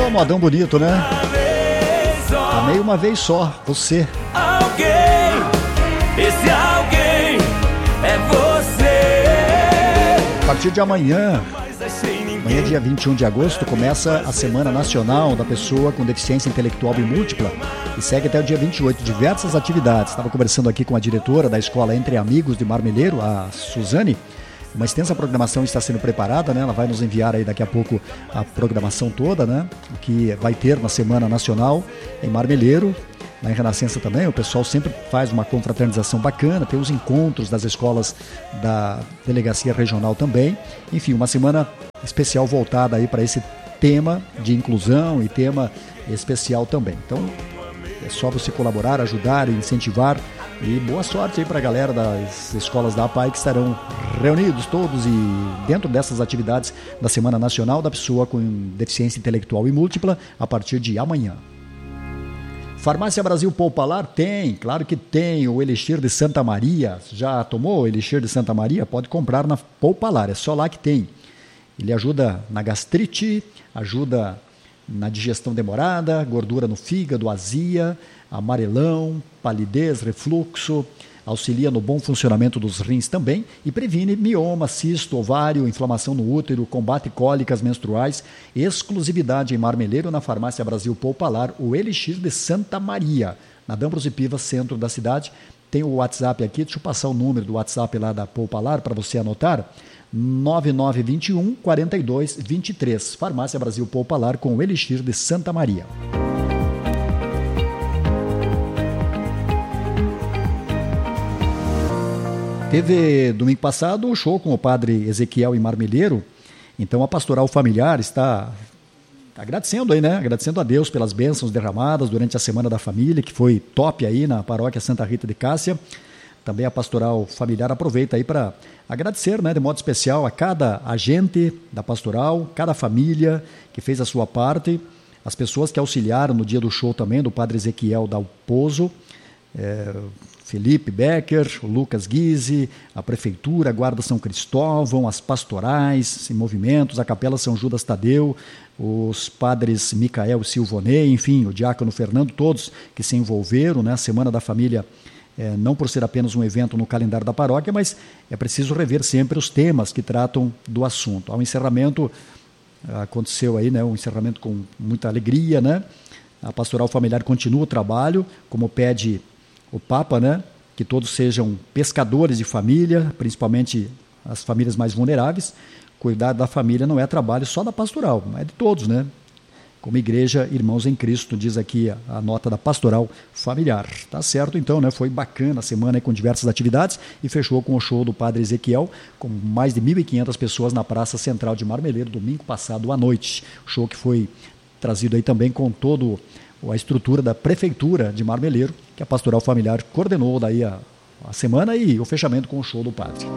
Ô, modão bonito, né? Amei uma vez só, você. Alguém, esse alguém é você. A partir de amanhã, dia 21 de agosto, começa a Semana Nacional da Pessoa com Deficiência Intelectual e Múltipla e segue até o dia 28, diversas atividades. Estava conversando aqui com a diretora da escola Entre Amigos de Marmeleiro, a Suzane. Uma extensa programação está sendo preparada, né? Ela vai nos enviar aí daqui a pouco a programação toda, né? O que vai ter na Semana Nacional em Marmeleiro. Lá em Renascença também, o pessoal sempre faz uma confraternização bacana, tem os encontros das escolas da Delegacia Regional também. Enfim, uma semana especial voltada aí para esse tema de inclusão e tema especial também. Então, é só você colaborar, ajudar e incentivar. E boa sorte aí para a galera das escolas da APAI que estarão reunidos todos e dentro dessas atividades da Semana Nacional da Pessoa com Deficiência Intelectual e Múltipla a partir de amanhã. Farmácia Brasil Poupalar tem, claro que tem, o Elixir de Santa Maria. Já tomou o Elixir de Santa Maria? Pode comprar na Poupalar, é só lá que tem. Ele ajuda na gastrite, ajuda na digestão demorada, gordura no fígado, azia, amarelão, palidez, refluxo, auxilia no bom funcionamento dos rins também e previne mioma, cisto, ovário, inflamação no útero, combate cólicas menstruais, exclusividade em Marmeleiro na Farmácia Brasil Poupalar, o Elixir de Santa Maria, na D'Ambrosio Pivas, centro da cidade. Tem o WhatsApp aqui, deixa eu passar o número do WhatsApp lá da Poupalar para você anotar, 9921 4223, Farmácia Brasil Poupalar com o Elixir de Santa Maria. Teve domingo passado o show com o padre Ezequiel em Marmeleiro, então a pastoral familiar está agradecendo aí, né? Agradecendo a Deus pelas bênçãos derramadas durante a Semana da Família, que foi top aí na paróquia Santa Rita de Cássia. Também a pastoral familiar aproveita aí para agradecer, né, de modo especial a cada agente da pastoral, cada família que fez a sua parte, as pessoas que auxiliaram no dia do show também, do padre Ezequiel Dalpozo, Felipe Becker, o Lucas Guise, a Prefeitura, a Guarda São Cristóvão, as pastorais em movimentos, a Capela São Judas Tadeu, os padres Micael Silvonei, enfim, o diácono Fernando, todos que se envolveram, né, a Semana da Família, não por ser apenas um evento no calendário da paróquia, mas é preciso rever sempre os temas que tratam do assunto. Ao encerramento, aconteceu aí, né, um encerramento com muita alegria, né? A pastoral familiar continua o trabalho, como pede o Papa, né, que todos sejam pescadores de família, principalmente as famílias mais vulneráveis. Cuidar da família não é trabalho só da pastoral, é de todos, né? Como igreja, irmãos em Cristo, diz aqui a nota da pastoral familiar. Tá certo então, né? Foi bacana a semana aí, com diversas atividades e fechou com o show do padre Ezequiel, com mais de 1.500 pessoas na Praça Central de Marmeleiro, domingo passado à noite. Show que foi trazido aí também com todo a estrutura da Prefeitura de Marmeleiro, que a pastoral familiar coordenou daí a semana e o fechamento com o show do padre.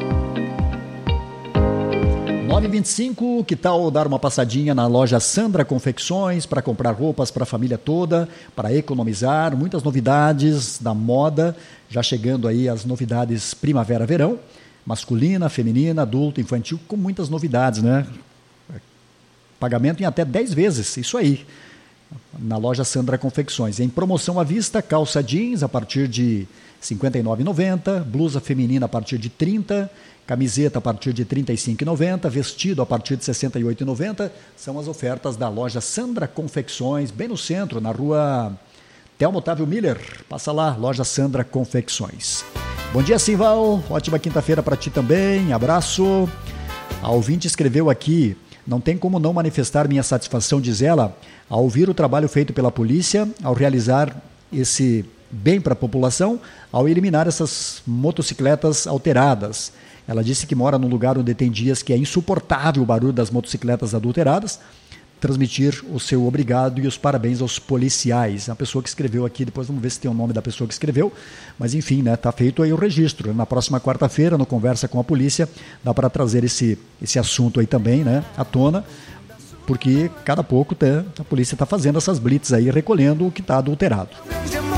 9h25, que tal dar uma passadinha na loja Sandra Confecções para comprar roupas para a família toda, para economizar, muitas novidades da moda, já chegando aí as novidades primavera-verão, masculina, feminina, adulto, infantil, com muitas novidades, né? Pagamento em até 10 vezes, isso aí. Na loja Sandra Confecções. Em promoção à vista, calça jeans a partir de R$ 59,90, blusa feminina a partir de R$ 30, camiseta a partir de R$ 35,90, vestido a partir de R$ 68,90. São as ofertas da loja Sandra Confecções, bem no centro, na rua Telmo Otávio Miller. Passa lá, loja Sandra Confecções. Bom dia, Simval. Ótima quinta-feira para ti também. Abraço. A ouvinte escreveu aqui: não tem como não manifestar minha satisfação, diz ela, ao ouvir o trabalho feito pela polícia, ao realizar esse bem para a população, ao eliminar essas motocicletas alteradas. Ela disse que mora num lugar onde tem dias que é insuportável o barulho das motocicletas adulteradas. Transmitir o seu obrigado e os parabéns aos policiais. A pessoa que escreveu aqui, depois vamos ver se tem o nome da pessoa que escreveu, mas enfim, né, tá feito aí o registro. Na próxima quarta-feira, no Conversa com a Polícia, dá para trazer esse assunto aí também, né, à tona, porque cada pouco a polícia está fazendo essas blitz aí, recolhendo o que está adulterado.